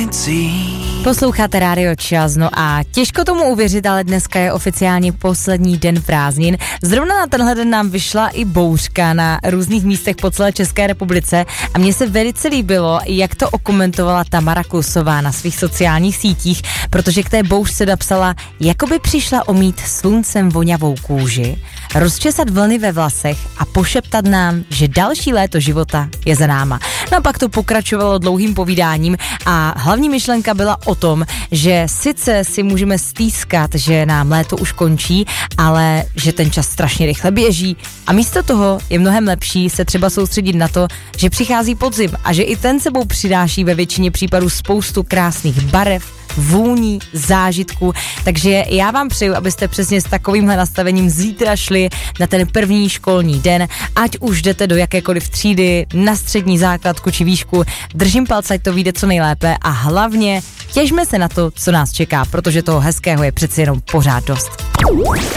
Posloucháte Rádio Čas, no a těžko tomu uvěřit, ale dneska je oficiálně poslední den prázdnin. Zrovna na tenhle den nám vyšla i bouřka na různých místech po celé České republice a mně se velice líbilo, jak to okomentovala Tamara Klusová na svých sociálních sítích, protože k té bouřce napsala, jakoby přišla omít sluncem vonavou kůži, rozčesat vlny ve vlasech a pošeptat nám, že další léto života je za náma. No a pak to pokračovalo dlouhým povídáním a hlavní myšlenka byla o tom, že sice si můžeme stýskat, že nám léto už končí, ale že ten čas strašně rychle běží a místo toho je mnohem lepší se třeba soustředit na to, že přichází podzim a že i ten sebou přináší ve většině případů spoustu krásných barev, vůní, zážitků, takže já vám přeju, abyste přesně s takovýmhle nastavením zítra šli na ten první školní den, ať už jdete do jakékoliv třídy, na střední základku či výšku, držím palce, ať to vyjde co nejlépe a hlavně těšme se na to, co nás čeká, protože toho hezkého je přeci jenom pořád dost.